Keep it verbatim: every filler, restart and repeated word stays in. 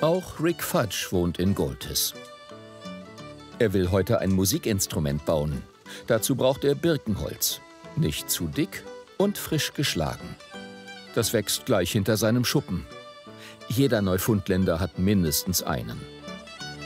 Auch Rick Fudge wohnt in Goldhiss. Er will heute ein Musikinstrument bauen. Dazu braucht er Birkenholz. Nicht zu dick und frisch geschlagen. Das wächst gleich hinter seinem Schuppen. Jeder Neufundländer hat mindestens einen.